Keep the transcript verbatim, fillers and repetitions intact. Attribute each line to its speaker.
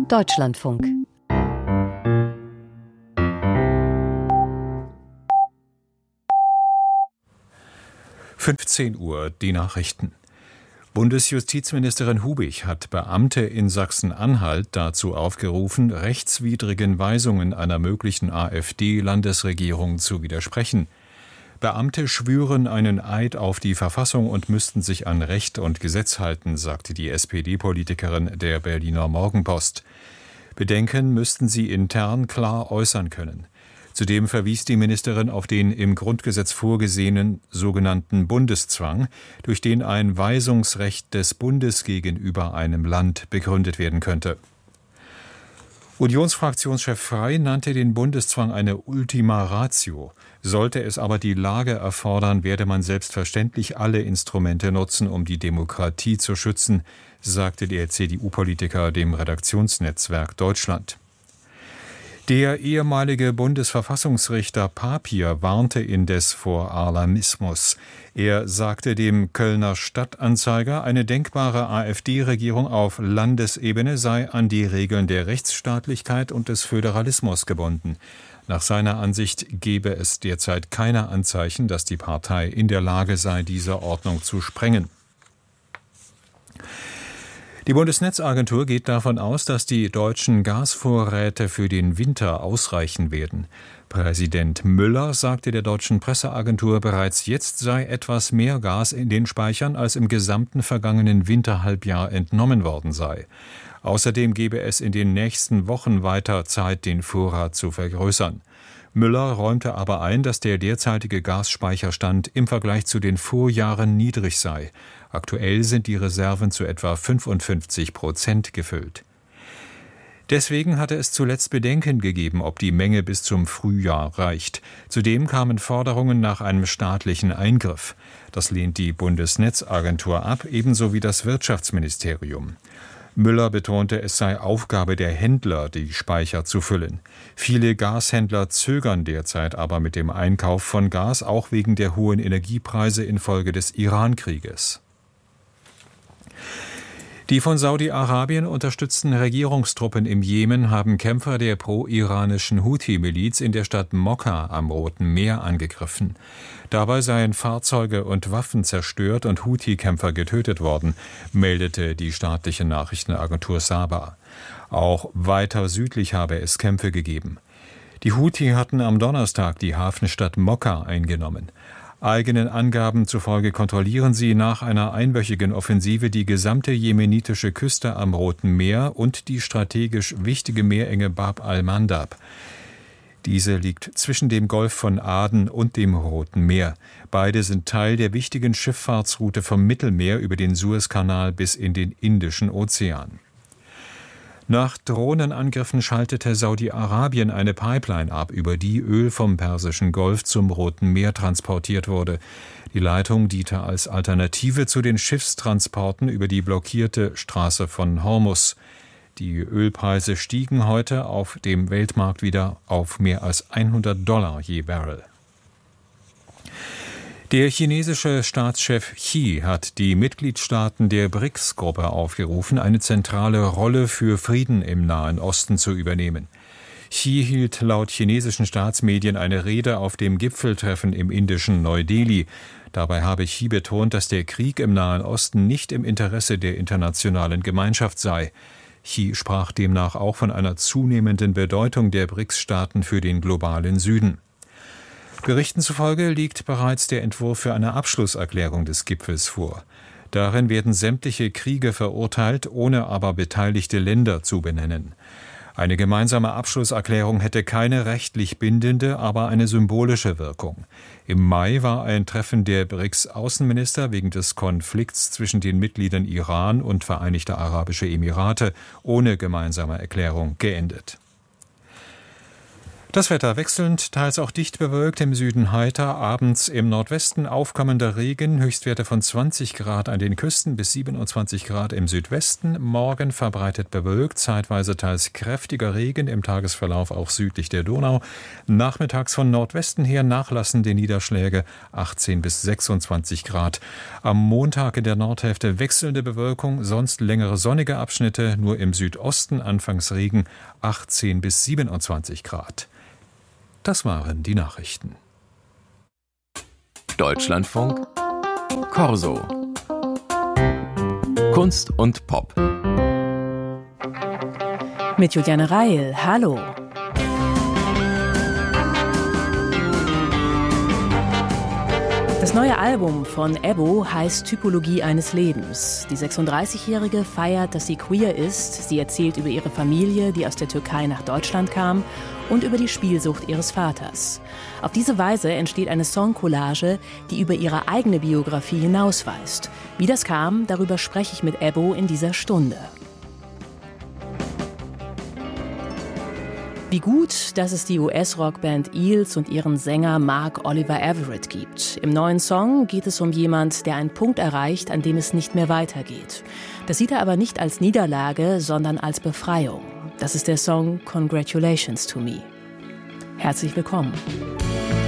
Speaker 1: Deutschlandfunk.
Speaker 2: fünfzehn Uhr, die Nachrichten. Bundesjustizministerin Hubig hat Beamte in Sachsen-Anhalt dazu aufgerufen, rechtswidrigen Weisungen einer möglichen AfD-Landesregierung zu widersprechen. Beamte schwören einen Eid auf die Verfassung und müssten sich an Recht und Gesetz halten, sagte die S P D-Politikerin der Berliner Morgenpost. Bedenken müssten sie intern klar äußern können. Zudem verwies die Ministerin auf den im Grundgesetz vorgesehenen sogenannten Bundeszwang, durch den ein Weisungsrecht des Bundes gegenüber einem Land begründet werden könnte. Unionsfraktionschef Frey nannte den Bundeszwang eine Ultima Ratio. Sollte es aber die Lage erfordern, werde man selbstverständlich alle Instrumente nutzen, um die Demokratie zu schützen, sagte der C D U-Politiker dem Redaktionsnetzwerk Deutschland. Der ehemalige Bundesverfassungsrichter Papier warnte indes vor Alarmismus. Er sagte dem Kölner Stadtanzeiger, eine denkbare AfD-Regierung auf Landesebene sei an die Regeln der Rechtsstaatlichkeit und des Föderalismus gebunden. Nach seiner Ansicht gebe es derzeit keine Anzeichen, dass die Partei in der Lage sei, diese Ordnung zu sprengen. Die Bundesnetzagentur geht davon aus, dass die deutschen Gasvorräte für den Winter ausreichen werden. Präsident Müller sagte der deutschen Presseagentur, bereits jetzt sei etwas mehr Gas in den Speichern, als im gesamten vergangenen Winterhalbjahr entnommen worden sei. Außerdem gebe es in den nächsten Wochen weiter Zeit, den Vorrat zu vergrößern. Müller räumte aber ein, dass der derzeitige Gasspeicherstand im Vergleich zu den Vorjahren niedrig sei. Aktuell sind die Reserven zu etwa fünfundfünfzig Prozent gefüllt. Deswegen hatte es zuletzt Bedenken gegeben, ob die Menge bis zum Frühjahr reicht. Zudem kamen Forderungen nach einem staatlichen Eingriff. Das lehnt die Bundesnetzagentur ab, ebenso wie das Wirtschaftsministerium. Müller betonte, es sei Aufgabe der Händler, die Speicher zu füllen. Viele Gashändler zögern derzeit aber mit dem Einkauf von Gas, auch wegen der hohen Energiepreise infolge des Iran-Krieges. Die von Saudi-Arabien unterstützten Regierungstruppen im Jemen haben Kämpfer der pro-iranischen Houthi-Miliz in der Stadt Mokka am Roten Meer angegriffen. Dabei seien Fahrzeuge und Waffen zerstört und Houthi-Kämpfer getötet worden, meldete die staatliche Nachrichtenagentur Saba. Auch weiter südlich habe es Kämpfe gegeben. Die Houthi hatten am Donnerstag die Hafenstadt Mokka eingenommen. Eigenen Angaben zufolge kontrollieren sie nach einer einwöchigen Offensive die gesamte jemenitische Küste am Roten Meer und die strategisch wichtige Meerenge Bab al-Mandab. Diese liegt zwischen dem Golf von Aden und dem Roten Meer. Beide sind Teil der wichtigen Schifffahrtsroute vom Mittelmeer über den Suezkanal bis in den Indischen Ozean. Nach Drohnenangriffen schaltete Saudi-Arabien eine Pipeline ab, über die Öl vom Persischen Golf zum Roten Meer transportiert wurde. Die Leitung diente als Alternative zu den Schiffstransporten über die blockierte Straße von Hormuz. Die Ölpreise stiegen heute auf dem Weltmarkt wieder auf mehr als hundert Dollar je Barrel. Der chinesische Staatschef Xi hat die Mitgliedstaaten der B R I C S-Gruppe aufgerufen, eine zentrale Rolle für Frieden im Nahen Osten zu übernehmen. Xi hielt laut chinesischen Staatsmedien eine Rede auf dem Gipfeltreffen im indischen Neu-Delhi. Dabei habe Xi betont, dass der Krieg im Nahen Osten nicht im Interesse der internationalen Gemeinschaft sei. Xi sprach demnach auch von einer zunehmenden Bedeutung der B R I C S-Staaten für den globalen Süden. Berichten zufolge liegt bereits der Entwurf für eine Abschlusserklärung des Gipfels vor. Darin werden sämtliche Kriege verurteilt, ohne aber beteiligte Länder zu benennen. Eine gemeinsame Abschlusserklärung hätte keine rechtlich bindende, aber eine symbolische Wirkung. Im Mai war ein Treffen der B R I C S-Außenminister wegen des Konflikts zwischen den Mitgliedern Iran und Vereinigte Arabische Emirate ohne gemeinsame Erklärung geendet. Das Wetter wechselnd, teils auch dicht bewölkt, im Süden heiter, abends im Nordwesten aufkommender Regen, Höchstwerte von zwanzig Grad an den Küsten bis siebenundzwanzig Grad im Südwesten, morgen verbreitet bewölkt, zeitweise teils kräftiger Regen, im Tagesverlauf auch südlich der Donau, nachmittags von Nordwesten her nachlassende Niederschläge, achtzehn bis sechsundzwanzig Grad. Am Montag in der Nordhälfte wechselnde Bewölkung, sonst längere sonnige Abschnitte, nur im Südosten anfangs Regen, achtzehn bis siebenundzwanzig Grad. Das waren die Nachrichten.
Speaker 1: Deutschlandfunk Corso. Kunst und Pop.
Speaker 3: Mit Juliane Reil. Hallo. Das neue Album von Ebbo heißt Typologie eines Lebens. Die sechsunddreißigjährige feiert, dass sie queer ist. Sie erzählt über ihre Familie, die aus der Türkei nach Deutschland kam, und über die Spielsucht ihres Vaters. Auf diese Weise entsteht eine Songcollage, die über ihre eigene Biografie hinausweist. Wie das kam, darüber spreche ich mit Ebbo in dieser Stunde. Wie gut, dass es die U S-Rockband Eels und ihren Sänger Mark Oliver Everett gibt. Im neuen Song geht es um jemand, der einen Punkt erreicht, an dem es nicht mehr weitergeht. Das sieht er aber nicht als Niederlage, sondern als Befreiung. Das ist der Song Congratulations to Me. Herzlich willkommen.